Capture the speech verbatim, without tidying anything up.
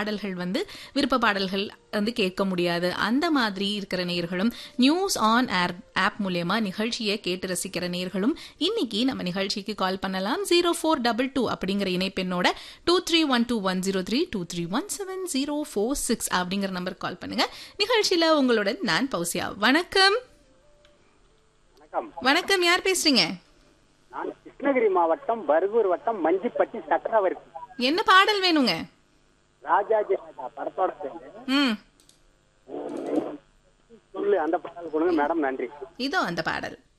பாடல்கள் வந்து விருப்ப பாடல்கள் வந்து கேட்க முடியாது. அந்த மாதிரி இருக்கிற நேயர்களும் நியூஸ் ஆன் ஏர் ஆப் மூலமா நிகழ்ச்சியை கேட்டு ரசிக்கிற நேயர்களும் இன்னைக்கு நம்ம நிகழ்ச்சிக்கு கால் பண்ணலாம். ஜீரோ ஃபோர் டபுள் டூ அப்படிங்கிற இணைப்பெண்ணோட two three one two one zero three two three one seven zero four six அப்படிங்கிற நம்பர் கால் பண்ணுங்க. நிகழ்ச்சியில உங்களுடன் நான் பௌசியா. வணக்கம். வணக்கம், யார் பேசுறீங்க? நான் கிருஷ்ணகிரி மாவட்டம் பர்கூர் வட்டம் மஞ்சிப்பட்டி சக்கரவர்த்தி. என்ன பாடல் வேணுங்க? ராஜாஜி ராஜா படத்தோட சேர்ந்து ம் சொல்லு அந்த பாடல் கொடுங்க மேடம். நன்றி. இதோ அந்த பாடல்.